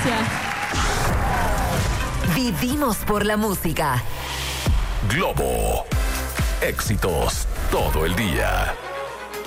gracias. Vivimos por la música. Globo. Éxitos todo el día.